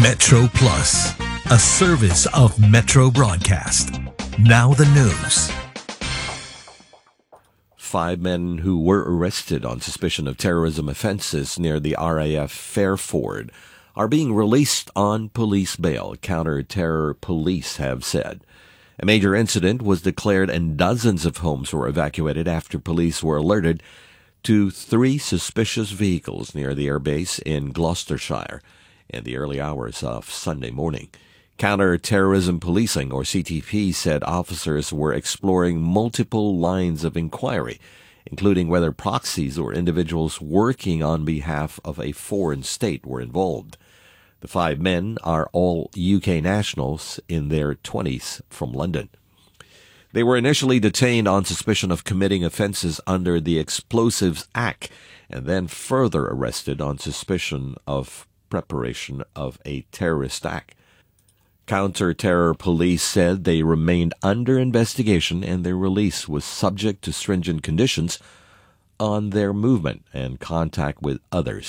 Metro Plus, a service of Metro Broadcast. Now the news. 5 men who were arrested on suspicion of terrorism offenses near the RAF Fairford are being released on police bail, counter-terror police have said. A major incident was declared and dozens of homes were evacuated after police were alerted to 3 suspicious vehicles near the airbase in Gloucestershire in the early hours of Sunday morning. Counter-terrorism policing, or CTP, said officers were exploring multiple lines of inquiry, including whether proxies or individuals working on behalf of a foreign state were involved. The 5 men are all UK nationals in their 20s from London. They were initially detained on suspicion of committing offenses under the Explosives Act and then further arrested on suspicion of preparation of a terrorist act. Counter-terror police said they remained under investigation and their release was subject to stringent conditions on their movement and contact with others.